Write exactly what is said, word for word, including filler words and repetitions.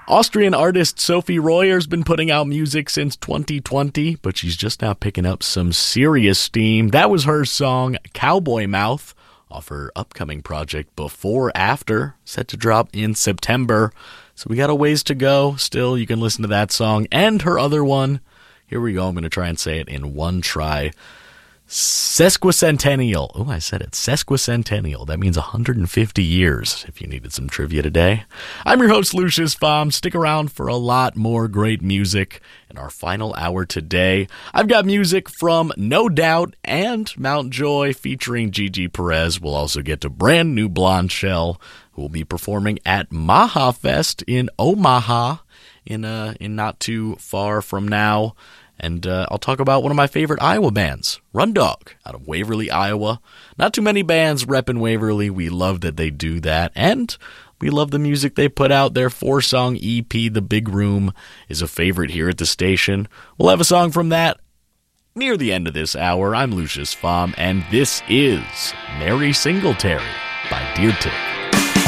Austrian artist Sophie Royer's been putting out music since twenty twenty, but she's just now picking up some serious steam. That was her song, Cowboy Mouth, off her upcoming project Before After, set to drop in September. So we got a ways to go. Still, you can listen to that song and her other one. Here we go. I'm going to try and say it in one try. Sesquicentennial. Oh, I said it. Sesquicentennial. That means one hundred fifty years, if you needed some trivia today. I'm your host, Lucius Baum. Stick around for a lot more great music in our final hour today. I've got music from No Doubt and Mount Joy featuring Gigi Perez. We'll also get to brand new Blonde Shell, who will be performing at Maha Fest in Omaha in, uh, in not too far from now. And uh, I'll talk about one of my favorite Iowa bands, Run Dog, out of Waverly, Iowa. Not too many bands repping Waverly. We love that they do that. And we love the music they put out. Their four-song E P, The Big Room, is a favorite here at the station. We'll have a song from that near the end of this hour. I'm Lucius Baum, and this is Mary Singletary by Deer Tick.